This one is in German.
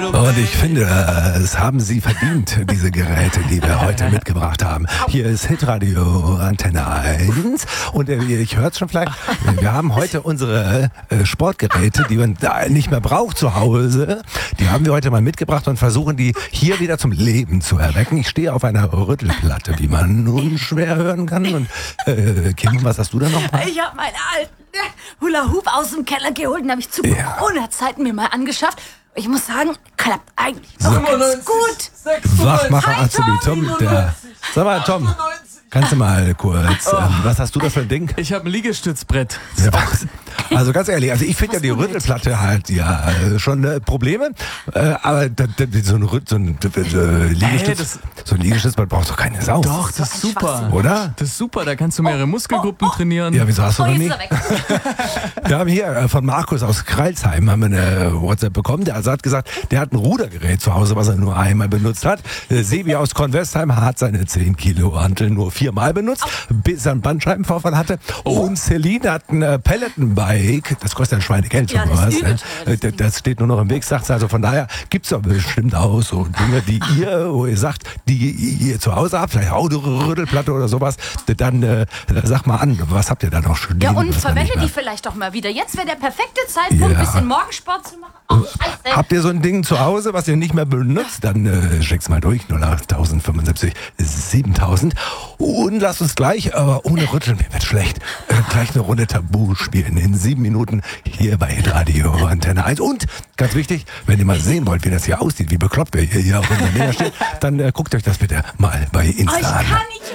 Und ich finde, es haben Sie verdient, diese Geräte, die wir heute mitgebracht haben. Hier ist Hitradio Antenne 1. Und ich höre es schon vielleicht, wir haben heute unsere Sportgeräte, die man da nicht mehr braucht zu Hause. Die haben wir heute mal mitgebracht und versuchen, die hier wieder zum Leben zu erwecken. Ich stehe auf einer Rüttelplatte, wie man unschwer hören kann. Und Kim, was hast du da noch? Ich habe meine alten Hula-Hoop aus dem Keller geholt und habe ich zu Corona-Zeiten mir mal angeschafft. Ich muss sagen, klappt eigentlich noch ganz gut. Wachmacher Azubi Tom, sag mal, Tom, kannst du mal kurz, was hast du da für ein Ding? Ich habe ein Liegestützbrett. Ja, also ganz ehrlich, also ich finde ja die Rüttelplatte halt schon Probleme, aber so ein Liegestützbrett braucht doch keine Sau. Doch, das ist super. Oder? Das ist super, da kannst du mehrere Muskelgruppen trainieren. Ja, wieso hast du noch nie? Jetzt ist er weg. Wir haben hier von Markus aus Kreilsheim haben wir eine WhatsApp bekommen. Der hat gesagt, der hat ein Rudergerät zu Hause, was er nur einmal benutzt hat. Sebi aus Kornwestheim hat seine 10 Kilo Hantel nur 4-mal benutzt, bis er einen Bandscheibenvorfall hatte. Und Celine hat ein Peloton-Bike. Das kostet ein Schweinegeld. Ja, das steht nur noch im Weg, sagt sie. Also von daher gibt's doch bestimmt auch so Dinge, die wo ihr sagt, die ihr zu Hause habt, vielleicht auch eine Rüttelplatte oder sowas. Dann sag mal an, was habt ihr da noch schon? Ja, und verwende die vielleicht doch mal wieder. Jetzt wäre der perfekte Zeitpunkt, ein bisschen Morgensport zu machen. Oh, scheiße. Habt ihr so ein Ding zu Hause, was ihr nicht mehr benutzt? Dann schick's mal durch. 08075 7000. Und lasst uns gleich, aber ohne Rütteln, mir wird schlecht, gleich eine Runde Tabu spielen. In 7 Minuten hier bei Radio Antenne 1. Und ganz wichtig, wenn ihr mal sehen wollt, wie das hier aussieht, wie bekloppt wir hier auf unserem Dinger stehen, dann guckt euch das bitte mal bei Insta an. Ich kann nicht